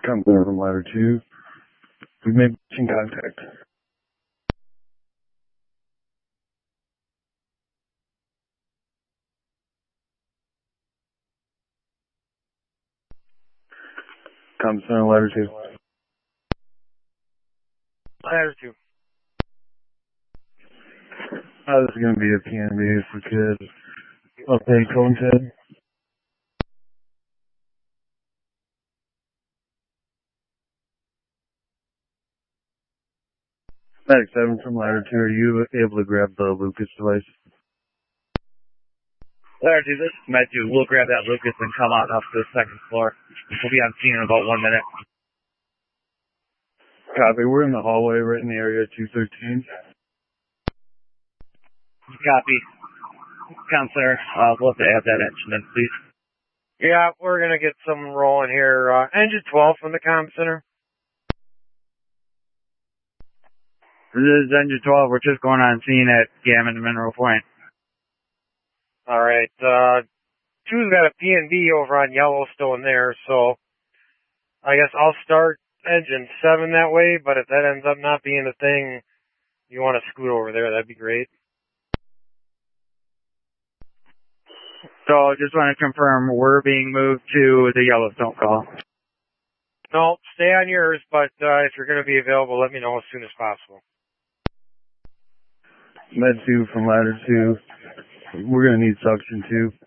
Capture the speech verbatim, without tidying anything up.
Comes in from ladder two. We've made machine contact. Comes in ladder two. Ladder two. Oh, this is going to be a P N B if we could. Okay, Cone Ted. Medic seven from ladder two, are you able to grab the Lucas device? Ladder two, this is Med two. We'll grab that Lucas and come out up to the second floor. We'll be on scene in about one minute. Copy, we're in the hallway right in the area two thirteen. Copy. Counselor, uh, we'll have to add that engine in, please. Yeah, we're going to get someone rolling here. Uh, engine twelve from the comm center. This is engine twelve. We're just going on scene at Gammon and Mineral Point. All right. Uh, two's got a P N B over on Yellowstone there, so I guess I'll start engine seven that way, but if that ends up not being a thing, you want to scoot over there, that'd be great. So just want to confirm we're being moved to the Yellowstone call. No, stay on yours, but uh, if you're going to be available, let me know as soon as possible. Med two from ladder two. We're going to need suction too.